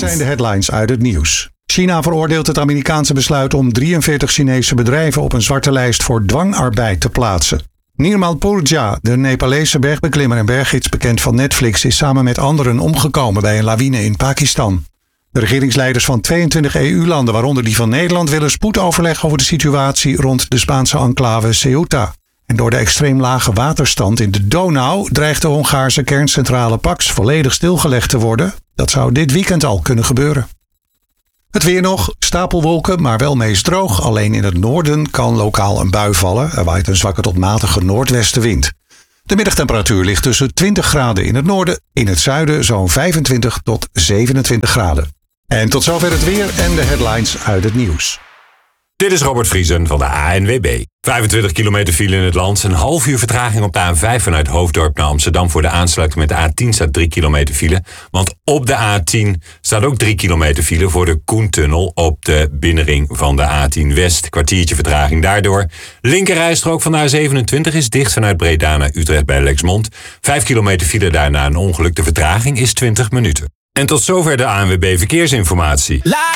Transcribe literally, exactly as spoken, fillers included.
zijn de headlines uit het nieuws. China veroordeelt het Amerikaanse besluit om drieënveertig Chinese bedrijven op een zwarte lijst voor dwangarbeid te plaatsen. Nirmal Purja, de Nepalese bergbeklimmer en berggids bekend van Netflix, is samen met anderen omgekomen bij een lawine in Pakistan. De regeringsleiders van tweeëntwintig E U-landen, waaronder die van Nederland, willen spoedoverleg over de situatie rond de Spaanse enclave Ceuta. En door de extreem lage waterstand in de Donau dreigt de Hongaarse kerncentrale Pax volledig stilgelegd te worden. Dat zou dit weekend al kunnen gebeuren. Het weer nog, stapelwolken, maar wel meest droog. Alleen in het noorden kan lokaal een bui vallen. Er waait een zwakke tot matige noordwestenwind. De middagtemperatuur ligt tussen twintig graden in het noorden, in het zuiden zo'n vijfentwintig tot zevenentwintig graden. En tot zover het weer en de headlines uit het nieuws. Dit is Robert Vriesen van de A N W B. vijfentwintig kilometer file in het land. Een half uur vertraging op de A vijf vanuit Hoofddorp naar Amsterdam. Voor de aansluiting met de A tien staat drie kilometer file. Want op de A tien staat ook drie kilometer file voor de Koentunnel op de binnenring van de A tien West. Kwartiertje vertraging daardoor. Linkerrijstrook van de A zevenentwintig is dicht vanuit Breda naar Utrecht bij Lexmond. Vijf kilometer file daarna een ongeluk. De vertraging is twintig minuten. En tot zover de A N W B Verkeersinformatie. La